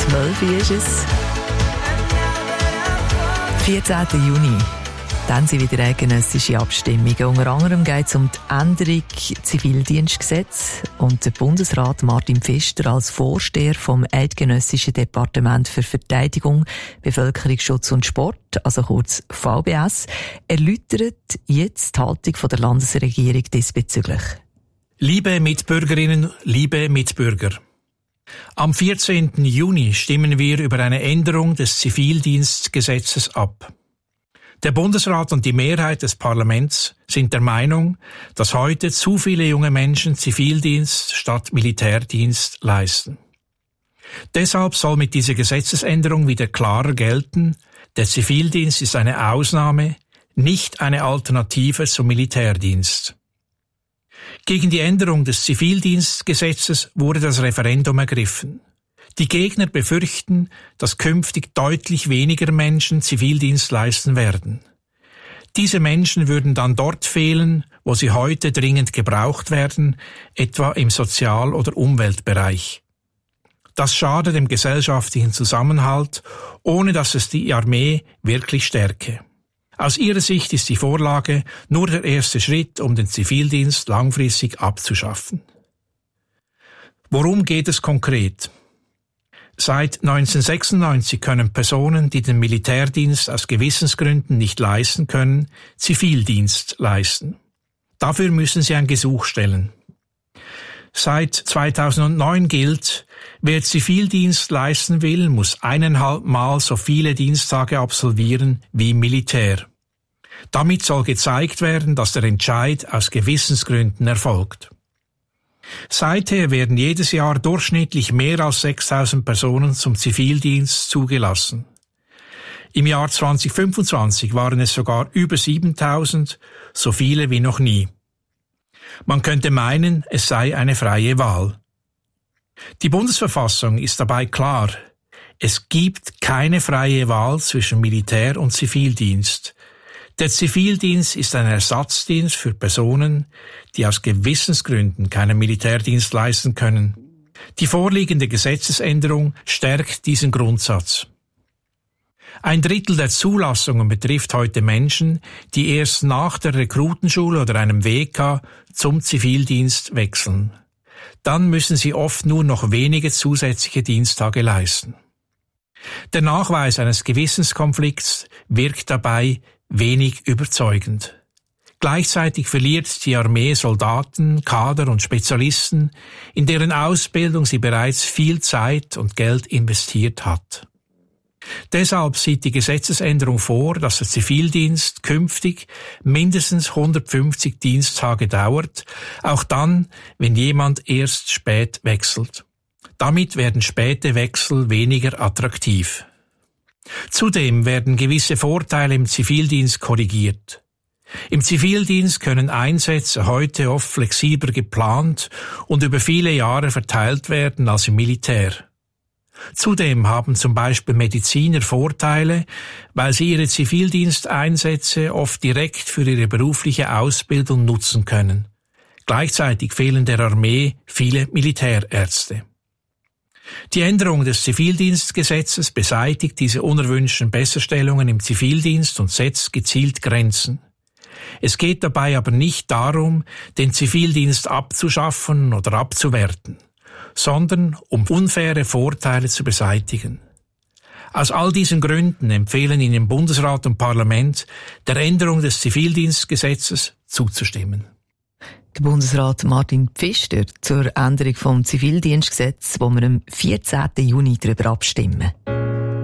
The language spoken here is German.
12 Uhr ist es. 14. Juni. Dann sind wieder eidgenössische Abstimmungen. Unter anderem geht es um die Änderung Zivildienstgesetz. Und der Bundesrat Martin Pfister als Vorsteher vom Eidgenössischen Departement für Verteidigung, Bevölkerungsschutz und Sport, also kurz VBS, erläutert jetzt die Haltung der Landesregierung diesbezüglich. Liebe Mitbürgerinnen, liebe Mitbürger. Am 14. Juni stimmen wir über eine Änderung des Zivildienstgesetzes ab. Der Bundesrat und die Mehrheit des Parlaments sind der Meinung, dass heute zu viele junge Menschen Zivildienst statt Militärdienst leisten. Deshalb soll mit dieser Gesetzesänderung wieder klarer gelten, der Zivildienst ist eine Ausnahme, nicht eine Alternative zum Militärdienst. Gegen die Änderung des Zivildienstgesetzes wurde das Referendum ergriffen. Die Gegner befürchten, dass künftig deutlich weniger Menschen Zivildienst leisten werden. Diese Menschen würden dann dort fehlen, wo sie heute dringend gebraucht werden, etwa im Sozial- oder Umweltbereich. Das schadet dem gesellschaftlichen Zusammenhalt, ohne dass es die Armee wirklich stärke. Aus ihrer Sicht ist die Vorlage nur der erste Schritt, um den Zivildienst langfristig abzuschaffen. Worum geht es konkret? Seit 1996 können Personen, die den Militärdienst aus Gewissensgründen nicht leisten können, Zivildienst leisten. Dafür müssen sie ein Gesuch stellen. Seit 2009 gilt, wer Zivildienst leisten will, muss 1,5 Mal so viele Diensttage absolvieren wie im Militär. Damit soll gezeigt werden, dass der Entscheid aus Gewissensgründen erfolgt. Seither werden jedes Jahr durchschnittlich mehr als 6.000 Personen zum Zivildienst zugelassen. Im Jahr 2025 waren es sogar über 7.000, so viele wie noch nie. Man könnte meinen, es sei eine freie Wahl. Die Bundesverfassung ist dabei klar. Es gibt keine freie Wahl zwischen Militär- und Zivildienst. Der Zivildienst ist ein Ersatzdienst für Personen, die aus Gewissensgründen keinen Militärdienst leisten können. Die vorliegende Gesetzesänderung stärkt diesen Grundsatz. 1/3 der Zulassungen betrifft heute Menschen, die erst nach der Rekrutenschule oder einem WK zum Zivildienst wechseln. Dann müssen sie oft nur noch wenige zusätzliche Diensttage leisten. Der Nachweis eines Gewissenskonflikts wirkt dabei wenig überzeugend. Gleichzeitig verliert die Armee Soldaten, Kader und Spezialisten, in deren Ausbildung sie bereits viel Zeit und Geld investiert hat. Deshalb sieht die Gesetzesänderung vor, dass der Zivildienst künftig mindestens 150 Diensttage dauert, auch dann, wenn jemand erst spät wechselt. Damit werden späte Wechsel weniger attraktiv. Zudem werden gewisse Vorteile im Zivildienst korrigiert. Im Zivildienst können Einsätze heute oft flexibler geplant und über viele Jahre verteilt werden als im Militär. Zudem haben zum Beispiel Mediziner Vorteile, weil sie ihre Zivildiensteinsätze oft direkt für ihre berufliche Ausbildung nutzen können. Gleichzeitig fehlen der Armee viele Militärärzte. Die Änderung des Zivildienstgesetzes beseitigt diese unerwünschten Besserstellungen im Zivildienst und setzt gezielt Grenzen. Es geht dabei aber nicht darum, den Zivildienst abzuschaffen oder abzuwerten, sondern um unfaire Vorteile zu beseitigen. Aus all diesen Gründen empfehlen Ihnen Bundesrat und Parlament, der Änderung des Zivildienstgesetzes zuzustimmen. Der Bundesrat Martin Pfister zur Änderung vom Zivildienstgesetz, wo wir am 14. Juni darüber abstimmen.